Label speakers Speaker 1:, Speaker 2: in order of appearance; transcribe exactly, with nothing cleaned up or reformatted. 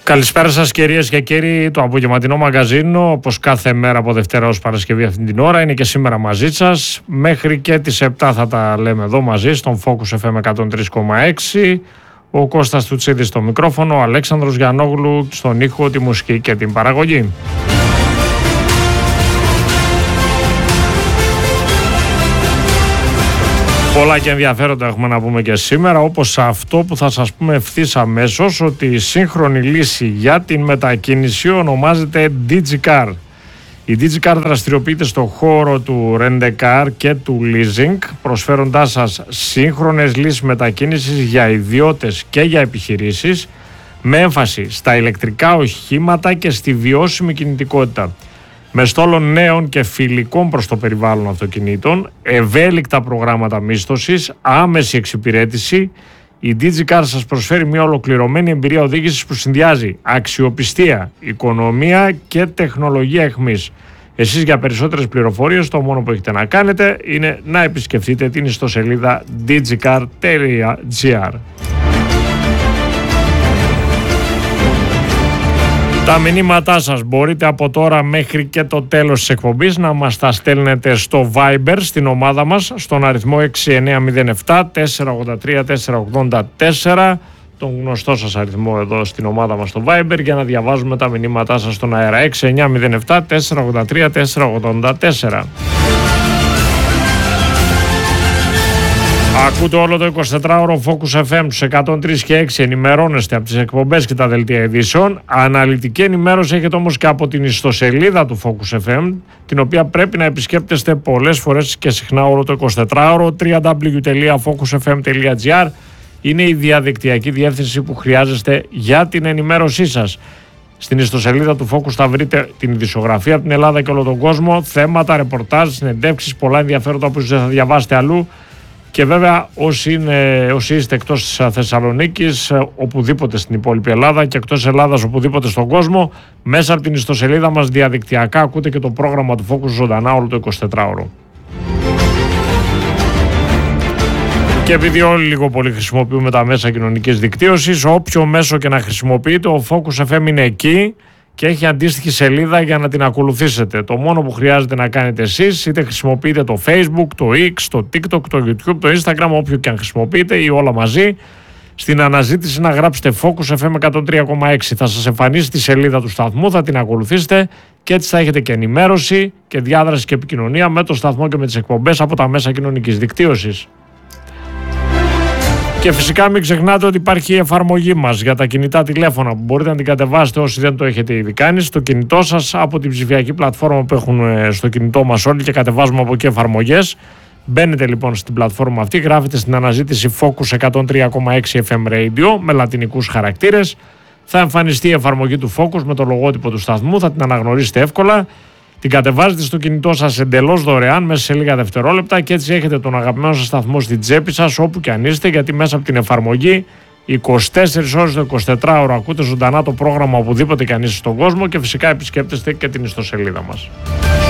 Speaker 1: Καλησπέρα σας κυρίες και κύριοι. Το απογευματινό μαγκαζίνο, όπως κάθε μέρα από Δευτέρα ως Παρασκευή αυτή την ώρα, είναι και σήμερα μαζί σας. Μέχρι και τις επτά θα τα λέμε εδώ μαζί στον Focus εφ εμ εκατόν τρία κόμμα έξι. Ο Κώστας Τουτσίδης στο μικρόφωνο, ο Αλέξανδρος Γιαννόγλου στον ήχο, τη μουσική και την παραγωγή. Πολλά και ενδιαφέροντα έχουμε να πούμε και σήμερα, όπως αυτό που θα σας πούμε ευθύς αμέσως, ότι η σύγχρονη λύση για την μετακίνηση ονομάζεται DigiCar. Η DigiCar δραστηριοποιείται στον χώρο του Rent-A-Car και του Leasing, προσφέροντάς σας σύγχρονες λύσεις μετακίνησης για ιδιώτες και για επιχειρήσεις, με έμφαση στα ηλεκτρικά οχήματα και στη βιώσιμη κινητικότητα. Με στόλο νέων και φιλικών προς το περιβάλλον αυτοκινήτων, ευέλικτα προγράμματα μίσθωσης, άμεση εξυπηρέτηση, η DigiCar σας προσφέρει μια ολοκληρωμένη εμπειρία οδήγησης που συνδυάζει αξιοπιστία, οικονομία και τεχνολογία εχμής. Εσείς για περισσότερες πληροφορίες το μόνο που έχετε να κάνετε είναι να επισκεφτείτε την ιστοσελίδα digicar τελεία gr. Τα μηνύματά σας μπορείτε από τώρα μέχρι και το τέλος της εκπομπής να μας τα στέλνετε στο Viber στην ομάδα μας στον αριθμό έξι εννιά μηδέν επτά τέσσερα ογδόντα τρία τέσσερα ογδόντα τέσσερα, τον γνωστό σας αριθμό εδώ στην ομάδα μας στο Viber, για να διαβάζουμε τα μηνύματά σας στον αέρα. Έξι εννιά μηδέν επτά τέσσερα ογδόντα τρία τέσσερα ογδόντα τέσσερα. Ακούτε όλο το εικοσιτετράωρο Focus εφ εμ στους εκατόν τρία και έξι, ενημερώνεστε από τις εκπομπές και τα δελτία ειδήσεων. Αναλυτική ενημέρωση έχετε όμως και από την ιστοσελίδα του Focus εφ εμ, την οποία πρέπει να επισκέπτεστε πολλές φορές και συχνά όλο το εικοσιτετράωρο. double-u double-u double-u τελεία focus f m τελεία gr είναι η διαδικτυακή διεύθυνση που χρειάζεστε για την ενημέρωσή σας. Στην ιστοσελίδα του Focus θα βρείτε την ειδησιογραφία από την Ελλάδα και όλο τον κόσμο, θέματα, ρεπορτάζ, συνεντεύξεις, πολλά ενδιαφέροντα που δεν θα διαβάσετε αλλού. Και βέβαια όσοι, είναι, όσοι είστε εκτός της Θεσσαλονίκης, οπουδήποτε στην υπόλοιπη Ελλάδα και εκτός Ελλάδας οπουδήποτε στον κόσμο, μέσα από την ιστοσελίδα μας διαδικτυακά ακούτε και το πρόγραμμα του Focus ζωντανά όλο το εικοσιτετράωρο. Και επειδή όλοι λίγο πολύ χρησιμοποιούμε τα μέσα κοινωνικής δικτύωσης, όποιο μέσο και να χρησιμοποιείτε, ο Focus εφ εμ είναι εκεί και έχει αντίστοιχη σελίδα για να την ακολουθήσετε. Το μόνο που χρειάζεται να κάνετε εσείς, είτε χρησιμοποιείτε το Facebook, το X, το TikTok, το YouTube, το Instagram, όποιο και αν χρησιμοποιείτε ή όλα μαζί, στην αναζήτηση να γράψετε Focus εφ εμ εκατόν τρία κόμμα έξι. Θα σας εμφανίσει τη σελίδα του σταθμού, θα την ακολουθήσετε και έτσι θα έχετε και ενημέρωση και διάδραση και επικοινωνία με το σταθμό και με τις εκπομπές από τα μέσα κοινωνικής δικτύωσης. Και φυσικά μην ξεχνάτε ότι υπάρχει η εφαρμογή μας για τα κινητά τηλέφωνα που μπορείτε να την κατεβάσετε όσοι δεν το έχετε ήδη κάνει στο κινητό σας από την ψηφιακή πλατφόρμα που έχουν στο κινητό μας όλοι και κατεβάζουμε από εκεί εφαρμογές. Μπαίνετε λοιπόν στην πλατφόρμα αυτή, γράφετε στην αναζήτηση Focus εκατόν τρία κόμμα έξι εφ εμ Radio με λατινικούς χαρακτήρες. Θα εμφανιστεί η εφαρμογή του Focus με το λογότυπο του σταθμού, θα την αναγνωρίσετε εύκολα. Την κατεβάζετε στο κινητό σας εντελώς δωρεάν μέσα σε λίγα δευτερόλεπτα και έτσι έχετε τον αγαπημένο σας σταθμό στην τσέπη σας όπου και αν είστε, γιατί μέσα από την εφαρμογή είκοσι τέσσερις ώρες το εικοσιτετράωρο ακούτε ζωντανά το πρόγραμμα οπουδήποτε και αν είστε στον κόσμο και φυσικά επισκέπτεστε και την ιστοσελίδα μας.